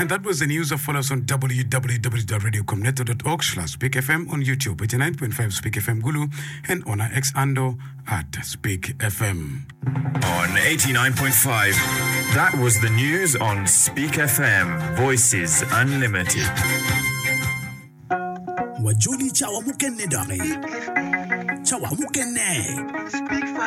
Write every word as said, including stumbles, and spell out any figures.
And that was the news. Follow us on w w w dot radio comneto dot org slash Speak F M on YouTube, eighty-nine point five Speak F M Gulu, and on our X Ando at Speak F M. On eighty-nine point five, that was the news on Speak F M, Voices Unlimited. Wajuli chawa mukenne dare. Chawa mukenne.